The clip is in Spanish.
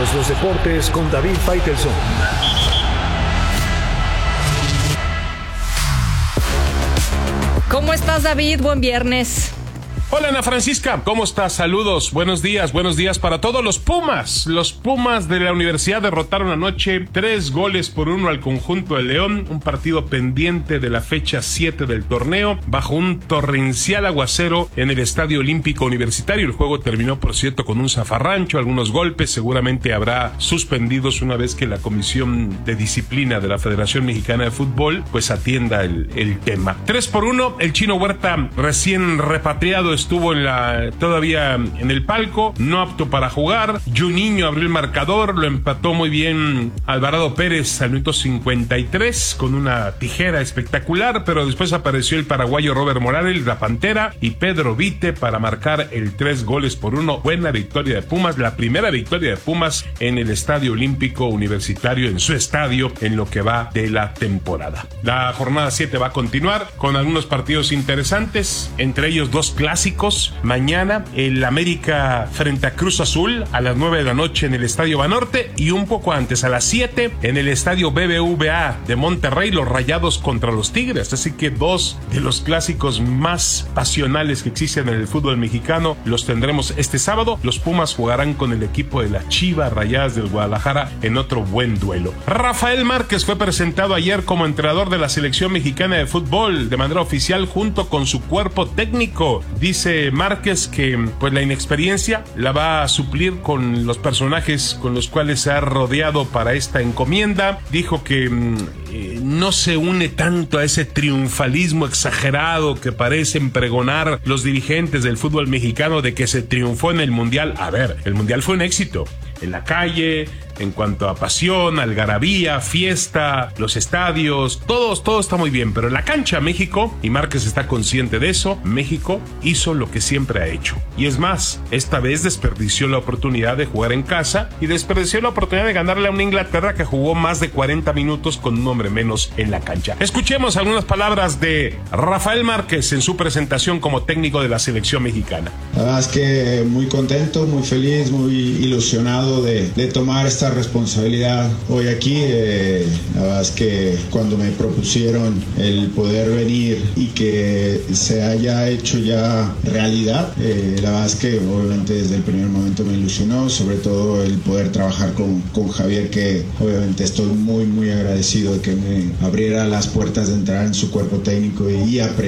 Todos los deportes con David Faitelson. ¿Cómo estás, David? Buen viernes. Hola, Ana Francisca, ¿cómo estás? Saludos, buenos días para todos los Pumas. Los Pumas de la Universidad derrotaron anoche 3-1 al conjunto de León, un partido pendiente de la fecha 7 del torneo, bajo un torrencial aguacero en el Estadio Olímpico Universitario. El juego terminó, por cierto, con un zafarrancho, algunos golpes, seguramente habrá suspendidos una vez que la Comisión de Disciplina de la Federación Mexicana de Fútbol pues atienda el tema. 3-1, el Chino Huerta, recién repatriado, estuvo todavía en el palco, no apto para jugar. Juninho abrió el marcador, lo empató muy bien Alvarado Pérez al minuto 53 con una tijera espectacular, pero después apareció el paraguayo Robert Morales, la Pantera, y Pedro Vite para marcar el 3-1. Buena victoria de Pumas, la primera victoria de Pumas en el Estadio Olímpico Universitario, en su estadio, en lo que va de la temporada. La jornada 7 va a continuar con algunos partidos interesantes, entre ellos dos clásicos. Mañana el América frente a Cruz Azul a las 9 de la noche en el Estadio Banorte, y un poco antes, a las 7, en el Estadio BBVA de Monterrey, los Rayados contra los Tigres. Así que dos de los clásicos más pasionales que existen en el fútbol mexicano los tendremos este sábado. Los Pumas jugarán con el equipo de las Chivas Rayadas del Guadalajara en otro buen duelo. Rafael Márquez fue presentado ayer como entrenador de la selección mexicana de fútbol de manera oficial junto con su cuerpo técnico. Dice Márquez que pues la inexperiencia la va a suplir con los personajes con los cuales se ha rodeado para esta encomienda. Dijo que no se une tanto a ese triunfalismo exagerado que parecen pregonar los dirigentes del fútbol mexicano de que se triunfó en el Mundial. A ver, el Mundial fue un éxito en la calle, en cuanto a pasión, algarabía, fiesta, los estadios, todo está muy bien, pero en la cancha México, y Márquez está consciente de eso, México hizo lo que siempre ha hecho. Y es más, esta vez desperdició la oportunidad de jugar en casa y desperdició la oportunidad de ganarle a una Inglaterra que jugó más de 40 minutos con un hombre menos en la cancha. Escuchemos algunas palabras de Rafael Márquez en su presentación como técnico de la selección mexicana. La verdad es que muy contento, muy feliz, muy ilusionado de tomar esta responsabilidad hoy aquí. La verdad es que cuando me propusieron el poder venir y que se haya hecho ya realidad, la verdad es que obviamente desde el primer momento me ilusionó, sobre todo el poder trabajar con Javier, que obviamente estoy muy agradecido de que me abriera las puertas de entrar en su cuerpo técnico y aprender